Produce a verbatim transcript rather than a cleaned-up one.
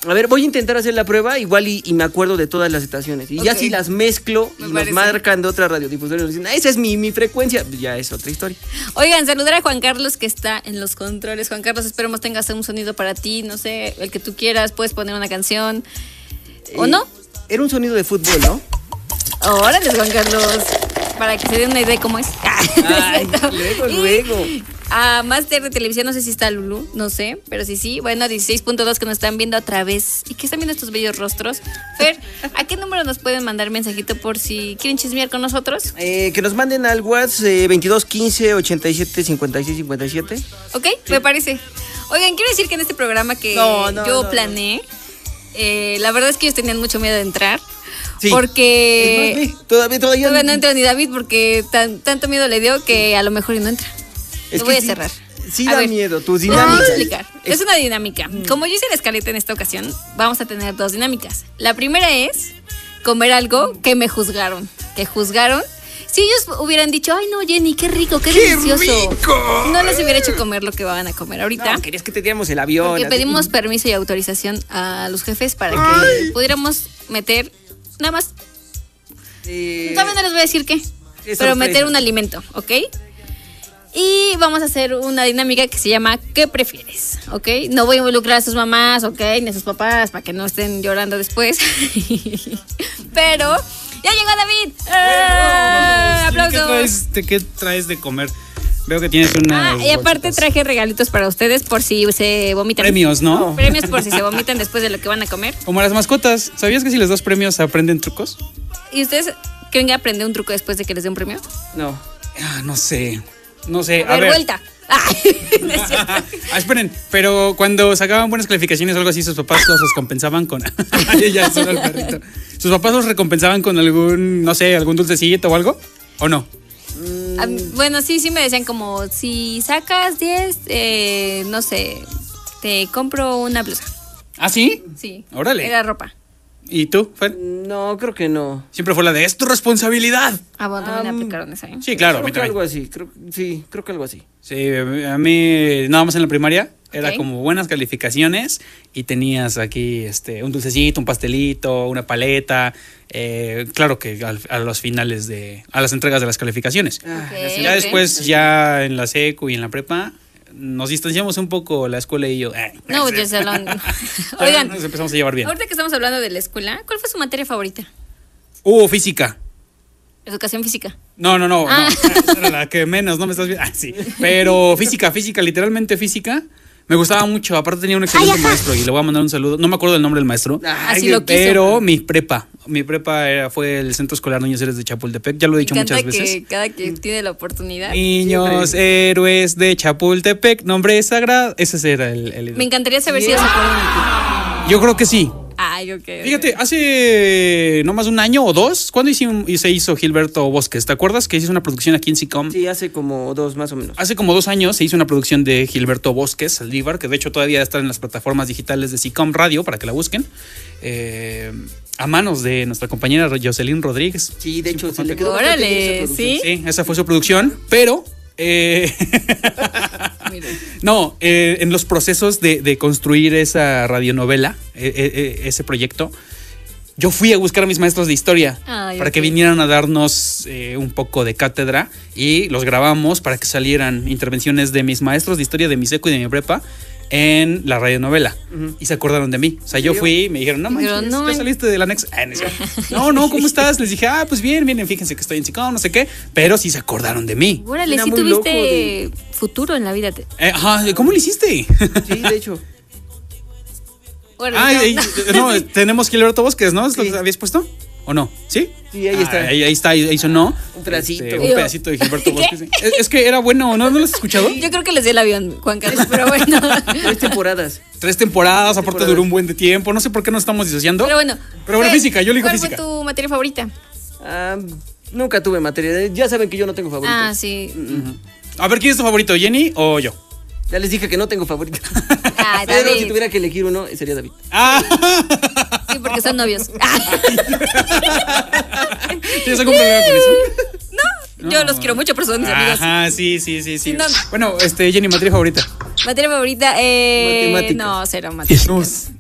A ver, voy a intentar hacer la prueba igual y, y me acuerdo de todas las estaciones. Y okay. ya si las mezclo me y parece. Nos marcan de otra radiodifusora y nos dicen, ah, esa es mi, mi frecuencia, ya es otra historia. Oigan, saludar a Juan Carlos que está en los controles. Juan Carlos, esperemos tengas un sonido para ti, no sé, el que tú quieras, puedes poner una canción. ¿O eh, no? Era un sonido de fútbol, ¿no? Órale, Juan Carlos, para que se den una idea de cómo es. Ay, luego, luego. A Máster de Televisión, no sé si está Lulu, no sé, pero sí, sí. Bueno, dieciséis punto dos que nos están viendo a través y que están viendo estos bellos rostros. Fer, ¿a qué número nos pueden mandar mensajito por si quieren chismear con nosotros? Eh, que nos manden al WhatsApp eh, veintidós quince ochenta y siete cincuenta y seis cincuenta y siete. Ok, sí. Me parece. Oigan, quiero decir que en este programa que no, no, yo no, planeé, no. Eh, la verdad es que ellos tenían mucho miedo de entrar. Sí. Porque es más, todavía, todavía, todavía no entra ni David porque tan, tanto miedo le dio que a lo mejor y no entra. Es Lo voy que a sí, cerrar. Sí a da ver, miedo, tus dinámicas. Voy a explicar. Es, es una dinámica. Como yo hice la escaleta en esta ocasión, vamos a tener dos dinámicas. La primera es comer algo que me juzgaron. Que juzgaron. Si ellos hubieran dicho, ay no, Jenny, qué rico, qué, qué delicioso. Rico. No les hubiera hecho comer lo que van a comer ahorita. No, querías que te diéramos el avión. Porque así. pedimos permiso y autorización a los jefes para ay. que pudiéramos meter nada más. Eh, También no les voy a decir qué. Pero sorpresa. Meter un alimento, ¿ok? Y vamos a hacer una dinámica que se llama ¿qué prefieres? ¿Ok? No voy a involucrar a sus mamás, ¿ok? Ni a sus papás para que no estén llorando después. Pero ¡ya llegó David! ¡Eh! ¡Aplausos! ¿Qué traes, de, ¿Qué traes de comer? Veo que tienes una... Ah, y aparte traje regalitos para ustedes por si se vomitan. Premios, ¿no? Premios por si se vomitan después de lo que van a comer. Como las mascotas. ¿Sabías que si les das premios aprenden trucos? ¿Y ustedes creen que aprende un truco después de que les dé un premio? No. Ah, no sé. No sé, a, a ver, ver. vuelta. Ah, no es ah, esperen, pero cuando sacaban buenas calificaciones o algo así, sus papás los recompensaban con... ya solo el perrito. ¿Sus papás los recompensaban con algún, no sé, algún dulcecito o algo? ¿O no? Mm. Ah, bueno, sí, sí me decían como, si sacas diez, eh, no sé, te compro una blusa. ¿Ah, sí? Sí. Órale. Era ropa. ¿Y tú, Fer? No, creo que no. Siempre fue la de, es tu responsabilidad. Ah, bueno, también um, aplicaron esa, ¿eh? Sí, claro, creo a mí que también. algo así, creo, sí, creo que algo así. Sí, a mí, nada más en la primaria, era okay. como buenas calificaciones y tenías aquí este un dulcecito, un pastelito, una paleta. Eh, claro que al, a los finales de, a las entregas de las calificaciones. Okay, ya okay. después, ya en la secu y en la prepa, nos distanciamos un poco la escuela y yo. Eh, no, yo se lo... Oigan, nos empezamos a llevar bien. Ahorita que estamos hablando de la escuela, ¿cuál fue su materia favorita? Uh, física. Educación física. No, no, no, ah. no. Esa era la que menos, no me estás viendo. Ah, sí. Pero física, física, literalmente física. Me gustaba mucho, aparte tenía un excelente Ay, maestro y le voy a mandar un saludo. No me acuerdo del nombre del maestro. Así lo quiso. Pero mi prepa, mi prepa era, fue el Centro Escolar Niños Héroes de Chapultepec. Ya lo he dicho muchas veces. Que cada que tiene la oportunidad. Niños siempre. Héroes de Chapultepec, nombre sagrado. Ese era el, el Me encantaría saber sí. si ya se acuerdan. Yo creo que sí. Ay, ok. Fíjate, hace no más de un año o dos, ¿cuándo se hizo Gilberto Bosques? ¿Te acuerdas que hizo una producción aquí en SICOM? Sí, hace como dos más o menos. Hace como dos años se hizo una producción de Gilberto Bosques, Saldívar, que de hecho todavía está en las plataformas digitales de SICOM Radio para que la busquen. Eh, a manos de nuestra compañera Jocelyn Rodríguez. Sí, de hecho, se le quedó. Órale, ¿sí? Sí, esa fue su producción, pero... Eh, no, eh, en los procesos de, de construir esa radionovela, eh, eh, ese proyecto, yo fui a buscar a mis maestros de historia Ay, para okay. que vinieran a darnos eh, un poco de cátedra y los grabamos para que salieran intervenciones de mis maestros de historia de mi seco y de mi prepa en la radionovela. Uh-huh. Y se acordaron de mí. O sea, yo fui y me dijeron, no manches, no, ¿ya saliste del anexo? Ah, no, no, ¿cómo estás? Les dije, ah, pues bien, bien, fíjense que estoy en SICOM, no sé qué. Pero sí se acordaron de mí. Órale, sí tuviste de... futuro en la vida. Eh, ajá, ¿cómo lo hiciste? Sí, de hecho. Bueno, ah, no. y, no, tenemos Gilberto Bosques, ¿no? Sí. ¿Lo habías puesto? ¿O no? ¿Sí? Sí, ahí está. Ah, ahí, ahí está, ahí sonó. Un pedacito. Este, un pedacito de Gilberto Bosques. Es, es que era bueno, ¿no? ¿No lo has escuchado? Yo creo que les di el avión, Juan Carlos, pero bueno. Tres temporadas. Tres temporadas, aparte duró un buen de tiempo. No sé por qué nos estamos disociando. Pero bueno. Pero bueno, física, yo le digo física. ¿Cuál fue tu materia favorita? Um, nunca tuve materia. Ya saben que yo no tengo favorito. Ah, sí. Uh-huh. A ver, ¿quién es tu favorito, Jenny o yo? Ya les dije que no tengo favorito. Ah, pero si tuviera que elegir uno, sería David. Ah. Sí, porque son novios. ¿Tienes algún problema con eso? No, no, yo los quiero mucho, pero son mis amigos. Ajá, sí, sí, sí, sí. sí no. Bueno, este, Jenny, materia favorita. Materia favorita, eh. Matemáticas. No, cero matemáticas. No,